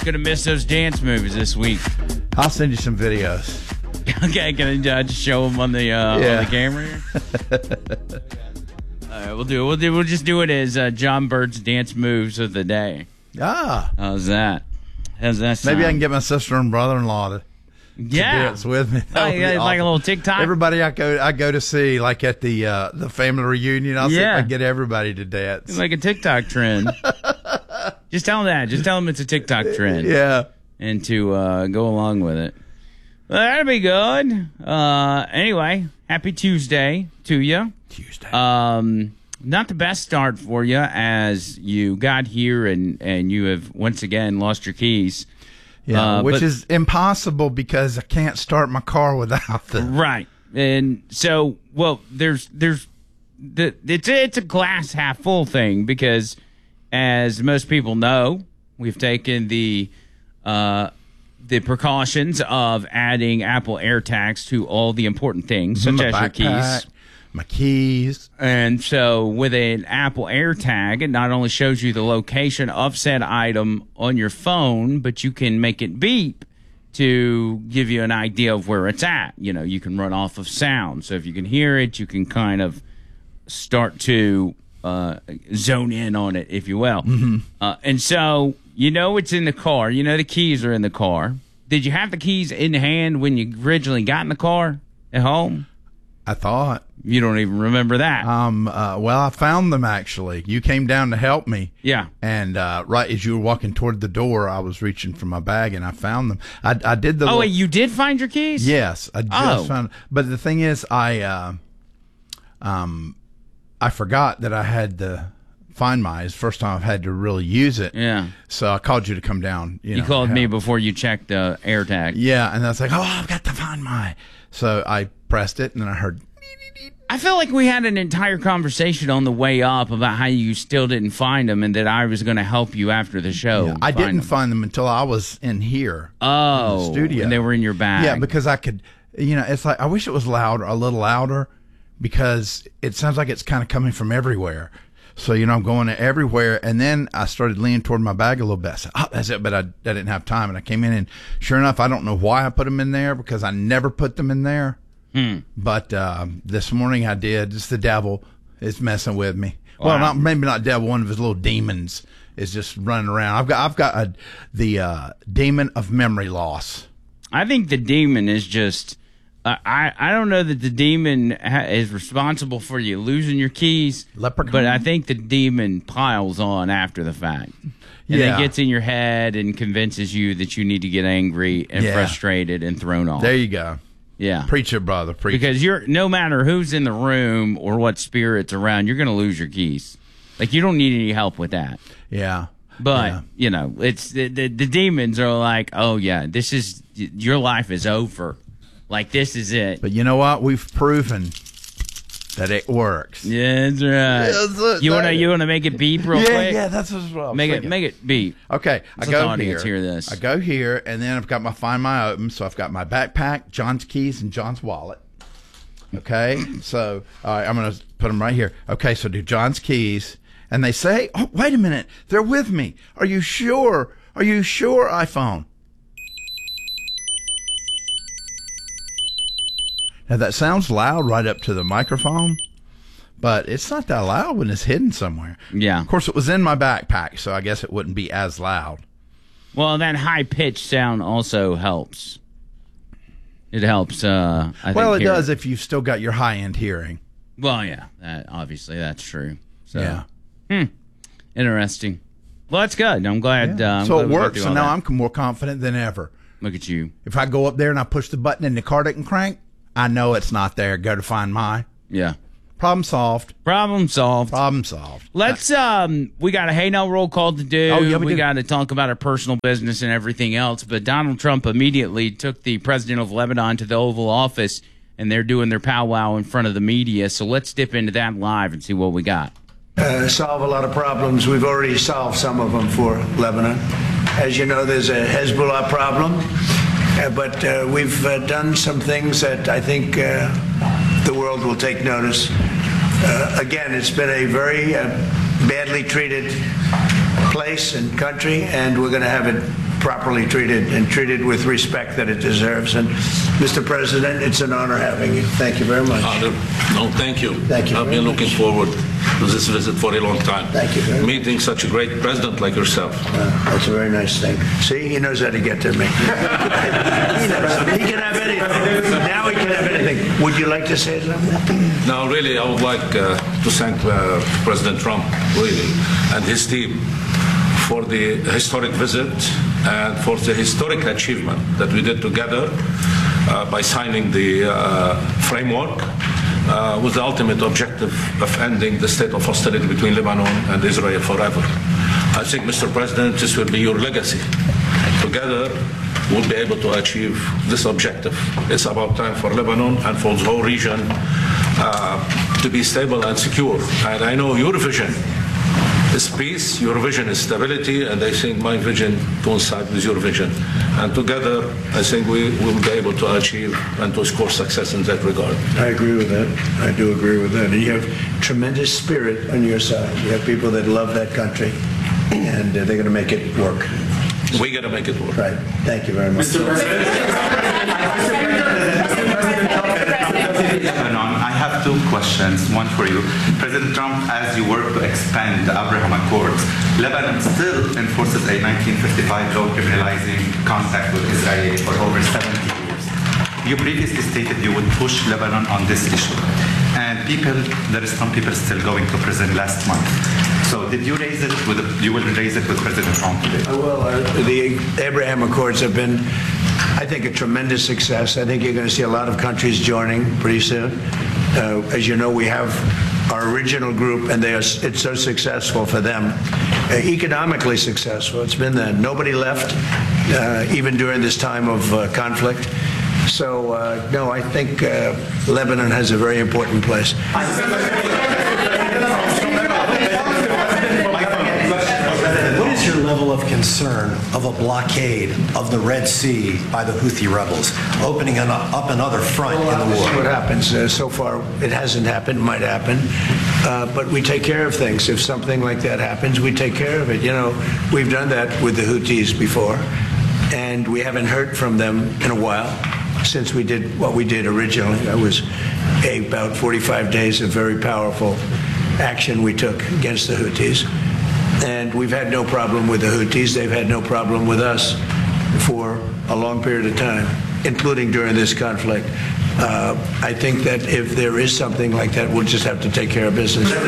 Gonna miss those dance moves this week. I'll send you some videos. Okay, can I just show them on the camera here? All right, we'll just do it as John Bird's dance moves of the day. How's that? How's that sound? Maybe I can get my sister and brother-in-law to dance with me. Like a little TikTok. Everybody I go to see, like at the family reunion, I'll see if I can get everybody to dance. It's like a TikTok trend. Just tell them that. Just tell them it's a TikTok trend. Yeah. And to go along with it. Well, that'll be good. Anyway, happy Tuesday to you. Tuesday. Not the best start for you as you got here and you have once again lost your keys. Yeah, which is impossible because I can't start my car without them. Right. And so, well, it's a glass half full thing because as most people know, we've taken the precautions of adding Apple AirTags to all the important things, such as your keys. My keys. And so with an Apple AirTag, it not only shows you the location of said item on your phone, but you can make it beep to give you an idea of where it's at. You know, you can run off of sound. So if you can hear it, you can kind of start to zone in on it, if you will. Mm-hmm. And so you know it's in the car. You know the keys are in the car. Did you have the keys in hand when you originally got in the car at home? I thought. You don't even remember that. Well, I found them, actually. You came down to help me. Yeah. And right as you were walking toward the door, I was reaching for my bag, and I found them. I did the... wait, you did find your keys? Yes, I just found... But the thing is, I forgot that I had the Find My. It's the first time I've had to really use it. Yeah. So I called you to come down. You called me before you checked the AirTag. Yeah, and I was like, I've got the Find My. So I pressed it, and then I heard... I feel like we had an entire conversation on the way up about how you still didn't find them and that I was going to help you after the show. Yeah, I didn't find them until I was in here. In the studio. And they were in your bag. Yeah, because I could, it's like, I wish it was louder, a little louder, because it sounds like it's kind of coming from everywhere. So, I'm going everywhere. And then I started leaning toward my bag a little bit. I said, that's it. But I didn't have time. And I came in, and sure enough, I don't know why I put them in there because I never put them in there. But this morning I did. It's the devil is messing with me. Wow. Well, maybe not devil. One of his little demons is just running around. I've got the demon of memory loss. I think the demon is just. I don't know that the demon is responsible for you losing your keys. Leprechaun. But I think the demon piles on after the fact. And it gets in your head and convinces you that you need to get angry and frustrated and thrown off. There you go. Yeah. Preach it, brother. Preach because no matter who's in the room or what spirit's around, you're going to lose your keys. Like, you don't need any help with that. Yeah. But, it's the demons are like, oh, yeah, your life is over. Like, this is it. But you know what? We've proven that it works. Yeah, that's right. You wanna make it beep real quick? Yeah, that's what I'm thinking. Make it beep. Okay, I go here. Hear this. I go here, and then I've got my Find My open, so I've got my backpack, John's keys, and John's wallet. Okay, so all right, I'm gonna put them right here. Okay, so do John's keys, and they say, "Oh, wait a minute, they're with me. Are you sure? Are you sure, iPhone?" Now, that sounds loud right up to the microphone, but it's not that loud when it's hidden somewhere. Yeah. Of course, it was in my backpack, so I guess it wouldn't be as loud. Well, that high-pitched sound also helps. It helps, I think. Well, it does if you've still got your high-end hearing. Well, yeah. Obviously, that's true. So, yeah. Interesting. Well, that's good. I'm glad. So it works, and now I'm more confident than ever. Look at you. If I go up there and I push the button and the car doesn't crank, I know it's not there. Go to Find My. Yeah. Problem solved. Problem solved. Problem solved. Let's, we got a Hey Now roll call to do. Oh, yeah, we got to talk about our personal business and everything else. But Donald Trump immediately took the president of Lebanon to the Oval Office, and they're doing their powwow in front of the media. So let's dip into that live and see what we got. Solve a lot of problems. We've already solved some of them for Lebanon. As you know, there's a Hezbollah problem. But we've done some things that I think the world will take notice. Again, it's been a very badly treated place and country, and we're going to have it properly treated and treated with respect that it deserves. And Mr. President, it's an honor having you. Thank you very much. No, thank you. Thank you I've very been looking much. forward to this visit for a long time. Thank you very much. Meeting such a great president like yourself. That's a very nice thing. See, he knows how to get to me. He knows. He can have anything. Now he can have anything. Would you like to say something? Now, really, I would like to thank President Trump, really, and his team for the historic visit and for the historic achievement that we did together by signing the framework with the ultimate objective of ending the state of hostility between Lebanon and Israel forever. I think, Mr. President, this will be your legacy. Together, we'll be able to achieve this objective. It's about time for Lebanon and for the whole region to be stable and secure. And I know your vision is peace, your vision is stability, and I think my vision coincides with your vision. And together, I think we will be able to achieve and to score success in that regard. I agree with that. I do agree with that. And you have tremendous spirit on your side. You have people that love that country, and they're going to make it work. We got to make it work. Right. Thank you very much. Mr. President, I have two questions, one for you. President Trump, as you work to expand the Abraham Accords, Lebanon still enforces a 1955 law criminalizing contact with Israel for over 70 years. You previously stated you would push Lebanon on this issue. And there is some people still going to prison last month. So did you raise it you will raise it with President Trump today? Well, the Abraham Accords have been, I think, a tremendous success. I think you're going to see a lot of countries joining pretty soon. As you know, we have our original group, and it's so successful for them. Economically successful. It's been that. Nobody left, even during this time of conflict. So, no, I think Lebanon has a very important place. What is your level of concern of a blockade of the Red Sea by the Houthi rebels, opening up another front in the This is war? what happens. So far, it hasn't happened, might happen. But we take care of things. If something like that happens, we take care of it. You know, we've done that with the Houthis before, and we haven't heard from them in a while since we did what we did originally. That was about 45 days of very powerful action we took against the Houthis. And we've had no problem with the Houthis. They've had no problem with us for a long period of time, including during this conflict. I think that if there is something like that, we'll just have to take care of business. The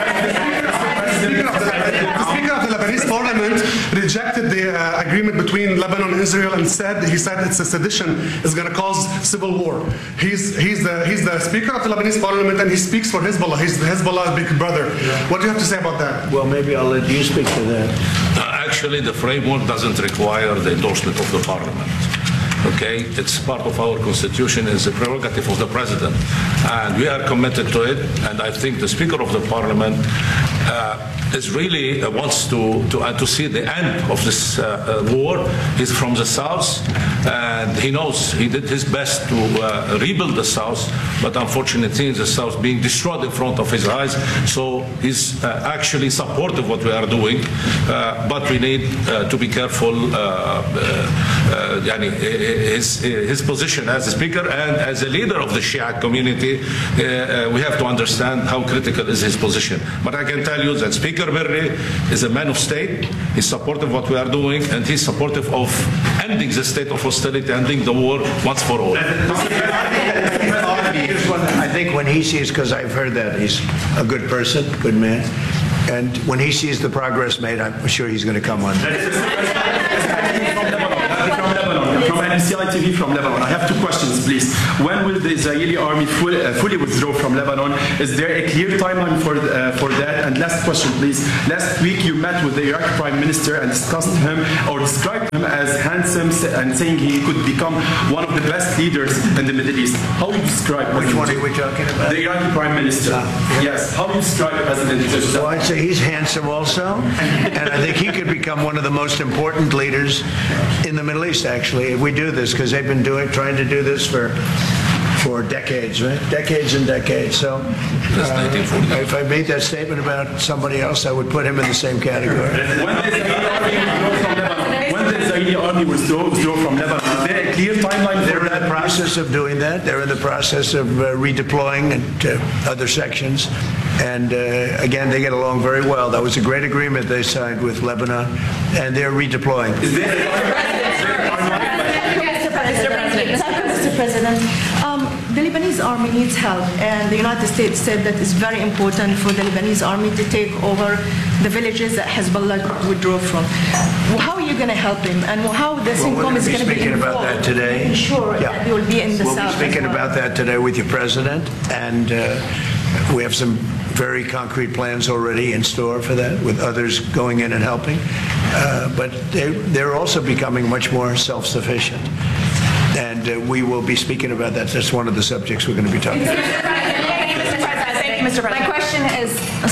Speaker of the Lebanese Parliament rejected the agreement between Lebanon and Israel and he said it's a sedition, is going to cause civil war. He's the Speaker of the Lebanese Parliament, and he speaks for Hezbollah. He's Hezbollah's big brother. What do you have to say about that? Well, maybe I'll let you speak to that. Actually, the framework doesn't require the endorsement of the parliament. Okay, it's part of our constitution, it's a prerogative of the president, and we are committed to it. And I think the Speaker of the Parliament is really wants to see the end of this war. He's from the south, and he knows he did his best to rebuild the south, but unfortunately the south being destroyed in front of his eyes. So he's actually supportive of what we are doing, but we need to be careful. His position as a speaker and as a leader of the Shia community, we have to understand how critical is his position. But I can tell you that Speaker Berri is a man of state. He's supportive of what we are doing, and he's supportive of ending the state of hostility, ending the war once for all. I think when he sees, because I've heard that he's a good person, good man, and when he sees the progress made, I'm sure he's going to come on. From MCI TV from Lebanon. I have two questions, please. When will the Israeli army fully withdraw from Lebanon? Is there a clear timeline for that? And last question, please. Last week you met with the Iraqi Prime Minister and discussed him or described him as handsome and saying he could become one of the best leaders in the Middle East. How do you describe Which one are we talking about? the Iraqi Prime Minister? Yes. How do you describe President Joseph? Well, I'd say he's handsome also, and I think he could become one of the most important leaders in the Middle East, actually, if we do this, because they've been trying to do this for decades, right? Decades and decades. So if I made that statement about somebody else, I would put him in the same category. When the Israeli army army withdraw from Lebanon? Is there a clear timeline? They're in the process of doing that. They're in the process of redeploying into other sections. And again, they get along very well. That was a great agreement they signed with Lebanon, and they're redeploying. Mr. President, the Lebanese army needs help, and the United States said that it's very important for the Lebanese army to take over the villages that Hezbollah withdrew from. How are you going to help him, and how the CENTCOM is going to be speaking about that today. Ensure that you will be in the We'll south. be speaking about that today with your president, and we have some very concrete plans already in store for that, with others going in and helping. But they're also becoming much more self-sufficient. And we will be speaking about that. That's one of the subjects we're going to be talking about. Thank you, Mr. President. My question is,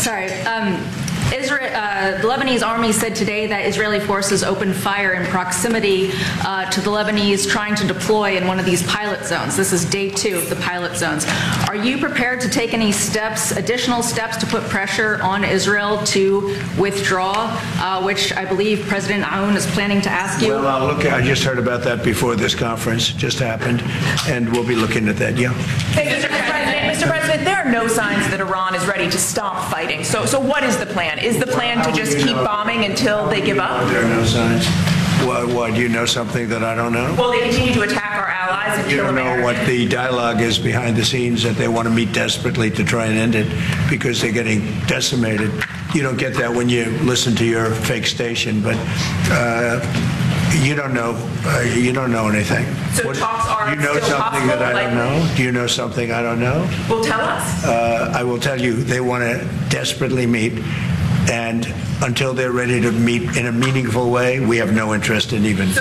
the Lebanese army said today that Israeli forces opened fire in proximity to the Lebanese trying to deploy in one of these pilot zones. This is day 2 of the pilot zones. Are you prepared to take any additional steps to put pressure on Israel to withdraw, which I believe President Aoun is planning to ask you? Well, I just heard about that before this conference just happened, and we'll be looking at that, yeah. Thank you, Mr. President, there are no signs that Iran is ready to stop fighting. So what is the plan? Is the plan to just keep bombing until they give up? There are no signs. Why, do you know something that I don't know? Well, they continue to attack our allies and You kill don't know Americans. what the dialogue is behind the scenes, that they want to meet desperately to try and end it because they're getting decimated. You don't get that when you listen to your fake station, but you don't know. You don't know anything. So talks are you know still something that I don't possible, know? Do you know something I don't know? Well, tell us. I will tell you, they want to desperately meet, and until they're ready to meet in a meaningful way, we have no interest in even.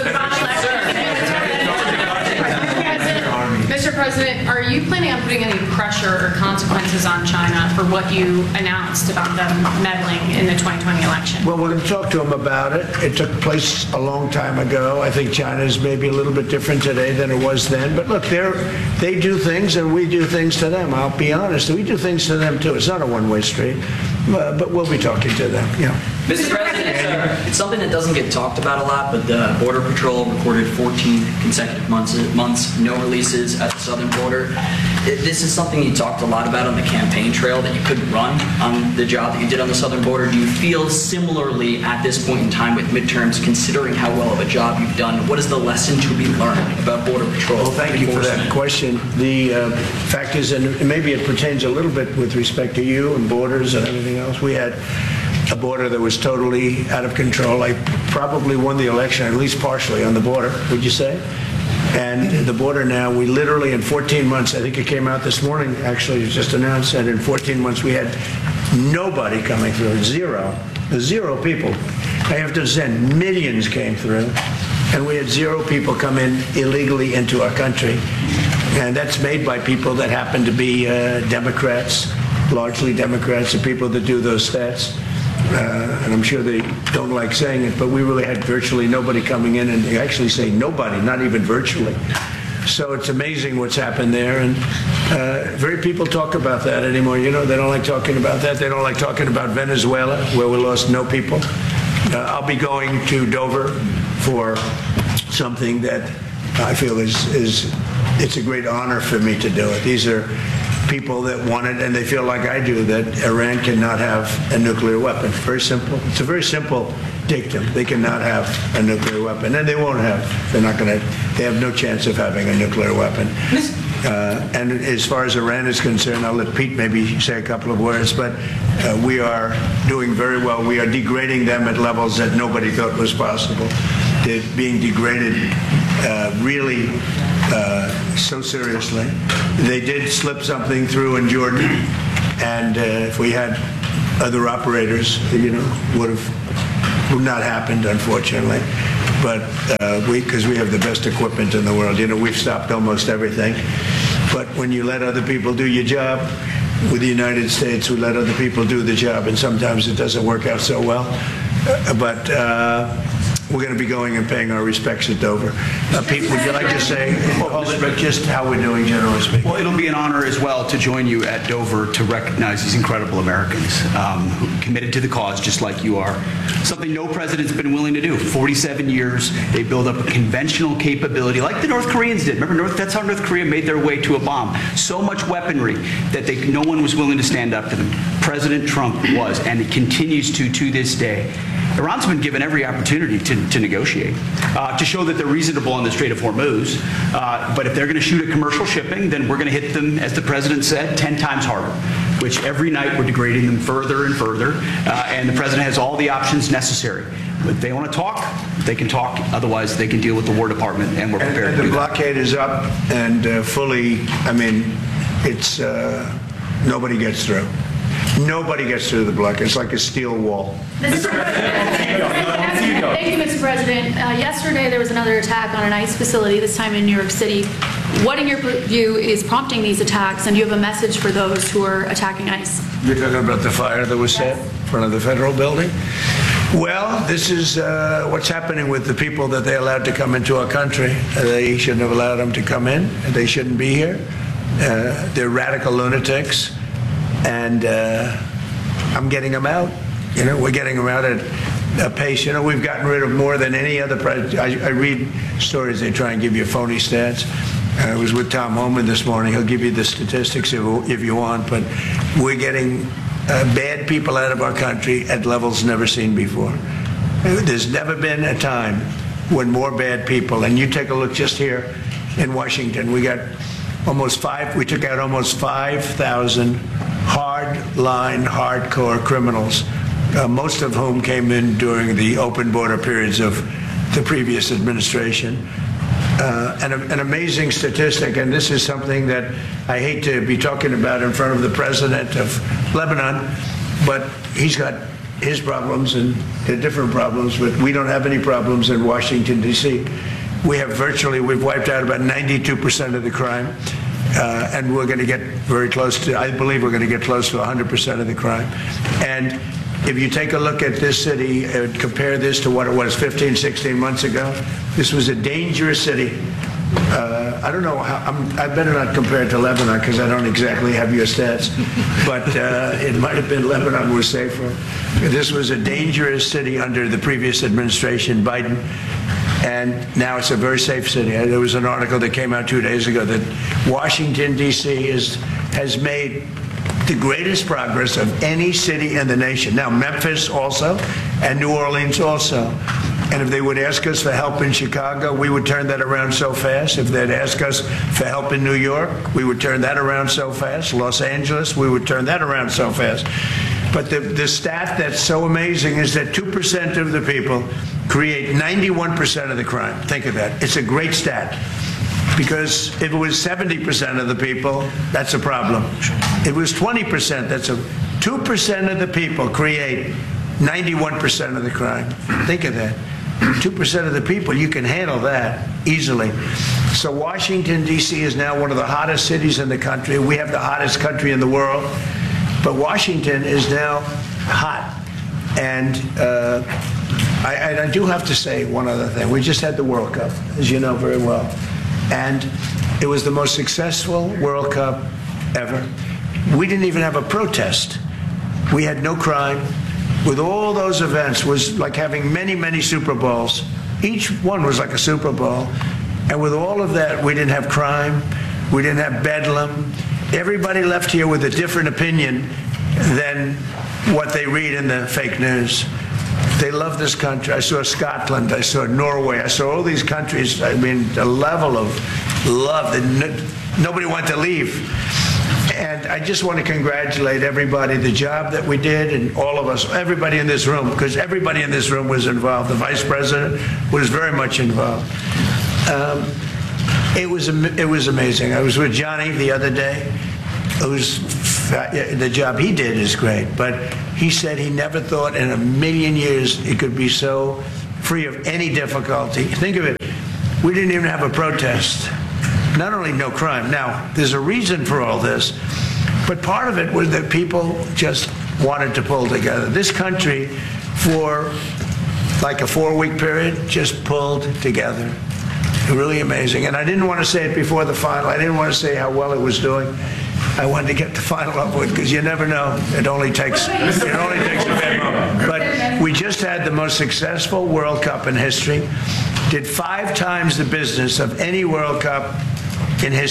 Mr. President, are you planning on putting any pressure or consequences on China for what you announced about them meddling in the 2020 election? Well, we're going to talk to them about it. It took place a long time ago. I think China is maybe a little bit different today than it was then. But look, they do things and we do things to them. I'll be honest. We do things to them, too. It's not a one-way street. But we'll be talking to them, yeah. Mr. President, it's something that doesn't get talked about a lot, but the Border Patrol recorded 14 consecutive months, no releases at the southern border. This is something you talked a lot about on the campaign trail, that you couldn't run on the job that you did on the southern border. Do you feel similarly at this point in time with midterms, considering how well of a job you've done? What is the lesson to be learned about Border Patrol? Well, thank you for that question. The fact is, and maybe it pertains a little bit with respect to you and borders and everything else, we had a border that was totally out of control. I probably won the election, at least partially, on the border, would you say? And the border now, we literally in 14 months, I think it came out this morning, actually, it was just announced that in 14 months we had nobody coming through, zero people. I have to send millions came through, and we had 0 people come in illegally into our country. And that's made by people that happen to be Democrats, largely Democrats, the people that do those stats. And I'm sure they don't like saying it, but we really had virtually nobody coming in, and they actually say nobody, not even virtually. So it's amazing what's happened there, and very people talk about that anymore. You know, they don't like talking about that. They don't like talking about Venezuela, where we lost no people. I'll be going to Dover for something that I feel it's a great honor for me to do it. These are people that want it, and they feel like I do, that Iran cannot have a nuclear weapon. Very simple. It's a very simple dictum. They cannot have a nuclear weapon, and they won't have. They're not going to. They have no chance of having a nuclear weapon. And as far as Iran is concerned, I'll let Pete maybe say a couple of words, but we are doing very well. We are degrading them at levels that nobody thought was possible. They're being degraded really so seriously. They did slip something through in Jordan, and if we had other operators, would not happened, unfortunately. But because we have the best equipment in the world, we've stopped almost everything. But when you let other people do your job, with the United States, we let other people do the job, and sometimes it doesn't work out so well. But we're going going to be going and paying our respects at Dover. Pete, would you like to say just how we're doing, generally speaking? Well, it'll be an honor as well to join you at Dover to recognize these incredible Americans who committed to the cause just like you are. Something no president's been willing to do. 47 years, they build up a conventional capability like the North Koreans did. Remember, that's how North Korea made their way to a bomb. So much weaponry that no one was willing to stand up to them. President Trump was, and it continues to this day. Iran's been given every opportunity to negotiate, to show that they're reasonable on the Strait of Hormuz. But if they're going to shoot at commercial shipping, then we're going to hit them, as the president said, 10 times harder, which every night we're degrading them further and further. And the president has all the options necessary. If they want to talk, they can talk. Otherwise, they can deal with the War Department, and we're prepared to do that. The blockade is up and fully, I mean, it's, nobody gets through. Nobody gets through the blockade. It's like a steel wall. Thank you, Mr. President. Yesterday, there was another attack on an ICE facility, this time in New York City. What, in your view, is prompting these attacks, and do you have a message for those who are attacking ICE? You're talking about the fire that was set in front of the federal building? Well, this is what's happening with the people that they allowed to come into our country. They shouldn't have allowed them to come in. They shouldn't be here. They're radical lunatics. And I'm getting them out. You know, we're getting them out at a pace. You know, we've gotten rid of more than any other president. I read stories. They try and give you phony stats. I was with Tom Homan this morning. He'll give you the statistics if you want. But we're getting bad people out of our country at levels never seen before. There's never been a time when more bad people. And you take a look just here in Washington. We got we took out almost 5,000 hard-line, hardcore criminals, most of whom came in during the open border periods of the previous administration. An amazing statistic, and this is something that I hate to be talking about in front of the president of Lebanon, but he's got his problems and different problems, but we don't have any problems in Washington, D.C. We've wiped out about 92% of the crime. And we're going to get very close to, I believe we're going to get close to 100% of the crime. And if you take a look at this city and compare this to what it was 15, 16 months ago, this was a dangerous city. I don't know how, I better not compare it to Lebanon because I don't exactly have your stats, but it might have been Lebanon was safer. This was a dangerous city under the previous administration, Biden. And now it's a very safe city. There was an article that came out 2 days ago that Washington, D.C. has made the greatest progress of any city in the nation. Now, Memphis also, and New Orleans also. And if they would ask us for help in Chicago, we would turn that around so fast. If they'd ask us for help in New York, we would turn that around so fast. Los Angeles, we would turn that around so fast. But the stat that's so amazing is that 2% of the people create 91% of the crime. Think of that. It's a great stat. Because if it was 70% of the people, that's a problem. If it was 20%, that's 2% of the people create 91% of the crime. Think of that. 2% of the people, you can handle that easily. So Washington, D.C. is now one of the hottest cities in the country. We have the hottest country in the world. But Washington is now hot. And I do have to say one other thing. We just had the World Cup, as you know very well. And it was the most successful World Cup ever. We didn't even have a protest. We had no crime. With all those events, was like having many, many Super Bowls. Each one was like a Super Bowl. And with all of that, we didn't have crime. We didn't have bedlam. Everybody left here with a different opinion than what they read in the fake news. They love this country. I saw Scotland. I saw Norway. I saw all these countries. I mean, the level of love that nobody wanted to leave. And I just want to congratulate everybody, the job that we did, and all of us, everybody in this room, because everybody in this room was involved. The vice president was very much involved. It was amazing. I was with Johnny the other day. The job he did is great, but he said he never thought in a million years it could be so free of any difficulty. Think of it. We didn't even have a protest. Not only no crime. Now, there's a reason for all this, but part of it was that people just wanted to pull together. This country, for like a 4-week period, just pulled together. Really amazing. And I didn't want to say it before the final. I didn't want to say how well it was doing. I wanted to get the final up with, because you never know. It only takes a bad moment. But we just had the most successful World Cup in history. Did 5 times the business of any World Cup in history.